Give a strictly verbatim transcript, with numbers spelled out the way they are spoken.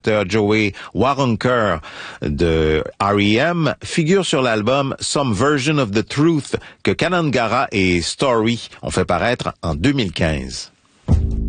Joey Waronker de R E M figure sur l'album Some Version of the Truth que Kanangara et Story ont fait paraître en deux mille quinze.